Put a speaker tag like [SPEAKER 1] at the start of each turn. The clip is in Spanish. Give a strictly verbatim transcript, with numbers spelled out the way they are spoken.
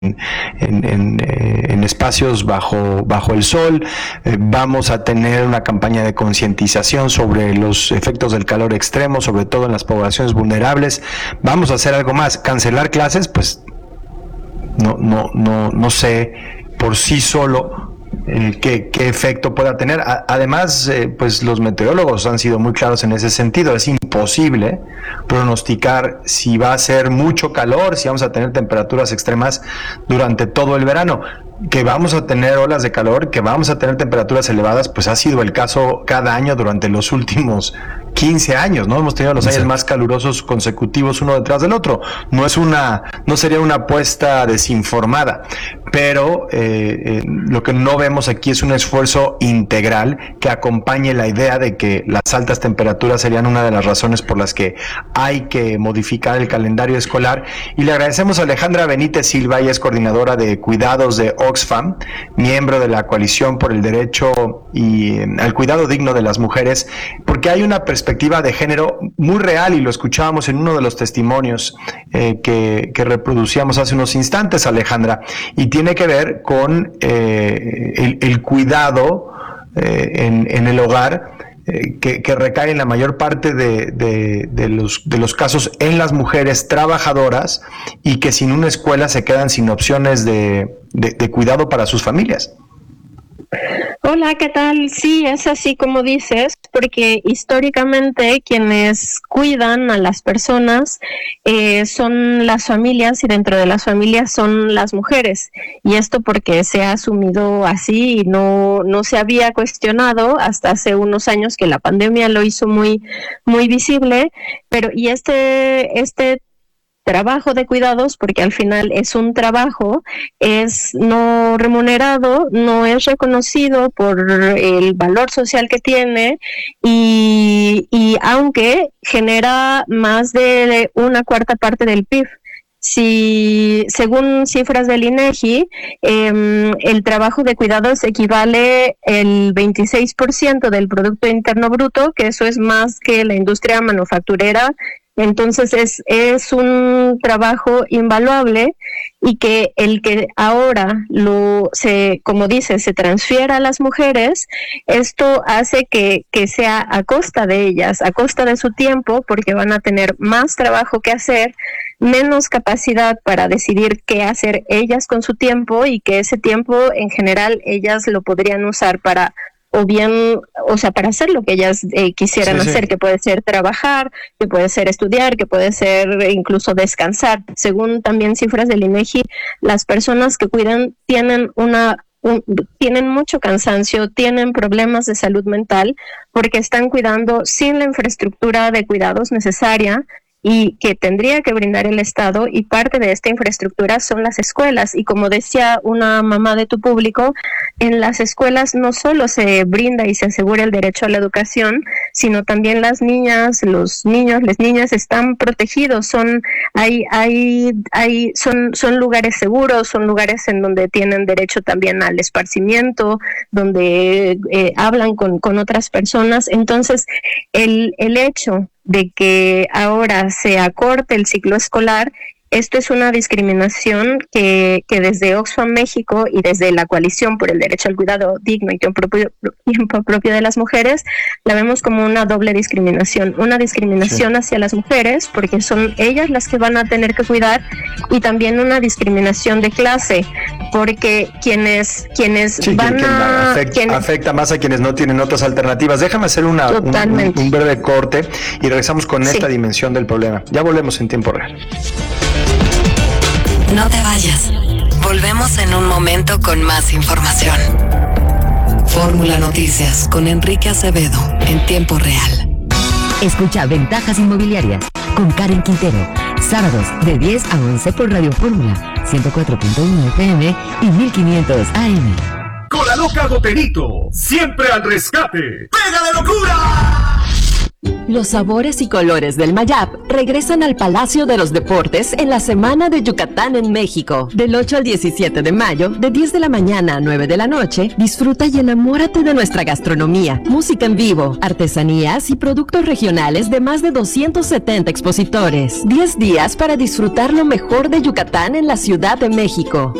[SPEAKER 1] En, en, en espacios bajo, bajo el sol. Eh, vamos a tener una campaña de concientización sobre los efectos del calor extremo, sobre todo en las poblaciones vulnerables. Vamos a hacer algo más. Cancelar clases, pues no, no, no, no sé por sí solo Eh, qué, qué efecto pueda tener. A, además, eh, pues los meteorólogos han sido muy claros en ese sentido. Es imposible pronosticar si va a ser mucho calor, si vamos a tener temperaturas extremas durante todo el verano. Que vamos a tener olas de calor, que vamos a tener temperaturas elevadas, pues ha sido el caso cada año durante los últimos quince años, ¿no? Hemos tenido los años más calurosos consecutivos uno detrás del otro. No es una, no sería una apuesta desinformada, pero eh, eh, lo que no vemos aquí es un esfuerzo integral que acompañe la idea de que las altas temperaturas serían una de las razones por las que hay que modificar el calendario escolar. Y le agradecemos a Alejandra Benítez Silva, ella es coordinadora de cuidados de Oxfam, miembro de la Coalición por el Derecho y eh, al Cuidado Digno de las Mujeres, porque hay una perspectiva de género muy real, y lo escuchábamos en uno de los testimonios eh, que, que reproducíamos hace unos instantes, Alejandra, y tiene que ver con eh, el, el cuidado eh, en, en el hogar, eh, que, que recae en la mayor parte de, de, de, los, de los casos en las mujeres trabajadoras, y que sin una escuela se quedan sin opciones de, de, de cuidado para sus familias.
[SPEAKER 2] Hola, ¿qué tal? Sí, es así como dices, porque históricamente quienes cuidan a las personas eh, son las familias, y dentro de las familias son las mujeres, y esto porque se ha asumido así y no, no se había cuestionado hasta hace unos años, que la pandemia lo hizo muy, muy visible. Pero y este, este trabajo de cuidados, porque al final es un trabajo, es no remunerado, no es reconocido por el valor social que tiene, y, y aunque genera más de una cuarta parte del P I B. Si, según cifras del INEGI, eh, el trabajo de cuidados equivale el veintiséis por ciento del Producto Interno Bruto, que eso es más que la industria manufacturera. Entonces es, es un trabajo invaluable, y que el que ahora lo se, como dice, se transfiera a las mujeres, esto hace que, que sea a costa de ellas, a costa de su tiempo, porque van a tener más trabajo que hacer, menos capacidad para decidir qué hacer ellas con su tiempo, y que ese tiempo en general ellas lo podrían usar para, o bien, o sea, para hacer lo que ellas eh, quisieran sí, hacer, sí. que puede ser trabajar, que puede ser estudiar, que puede ser incluso descansar. Según también cifras del INEGI, las personas que cuidan tienen una un, tienen mucho cansancio, tienen problemas de salud mental, porque están cuidando sin la infraestructura de cuidados necesaria y que tendría que brindar el Estado, y parte de esta infraestructura son las escuelas. Y como decía una mamá de tu público, en las escuelas no solo se brinda y se asegura el derecho a la educación, sino también las niñas, los niños, las niñas están protegidos, son hay hay hay son son lugares seguros, son lugares en donde tienen derecho también al esparcimiento, donde eh, hablan con con otras personas. Entonces, el el hecho de que ahora se acorte el ciclo escolar, esto es una discriminación que, que desde Oxfam México y desde la Coalición por el Derecho al Cuidado Digno y Tiempo propio, tiempo propio de las Mujeres, la vemos como una doble discriminación. Una discriminación sí. hacia las mujeres, porque son ellas las que van a tener que cuidar, y también una discriminación de clase, porque quienes, quienes
[SPEAKER 1] sí,
[SPEAKER 2] van
[SPEAKER 1] que, que
[SPEAKER 2] a...
[SPEAKER 1] Afecta,
[SPEAKER 2] quienes,
[SPEAKER 1] afecta más a quienes no tienen otras alternativas. Déjame hacer una, un, un, un breve corte y regresamos con sí. esta dimensión del problema. Ya volvemos en tiempo real.
[SPEAKER 3] No te vayas. Volvemos en un momento con más información. Fórmula Noticias con Enrique Acevedo en tiempo real.
[SPEAKER 4] Escucha Ventajas Inmobiliarias con Karen Quintero. Sábados de diez a once por Radio Fórmula ciento cuatro punto uno F M y mil quinientos A M.
[SPEAKER 5] Con la loca Goterito, siempre al rescate. ¡Pega de locura! Los sabores y colores del Mayab regresan al Palacio de los Deportes en la Semana de Yucatán en México. Del ocho al diecisiete de mayo, de diez de la mañana a nueve de la noche, disfruta y enamórate de nuestra gastronomía, música en vivo, artesanías y productos regionales de más de doscientos setenta expositores. diez días para disfrutar lo mejor de Yucatán en la Ciudad de México.